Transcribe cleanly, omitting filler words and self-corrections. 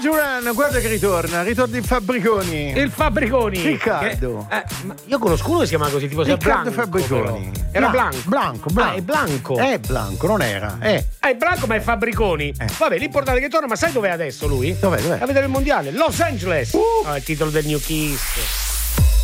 Duran, guarda che ritorna il Fabbriconi. Il Fabbriconi. Riccardo. Ma io conosco uno che si chiama così, tipo Riccardo Blanco, Fabbriconi. però. Era Blanco. Blanco. È Blanco. È Blanco, non era. È Blanco, ma è Fabbriconi. Vabbè, l'importante è che torna, ma sai dov'è adesso lui? Dov'è? A vedere il mondiale. Los Angeles. Il titolo del New Kiss.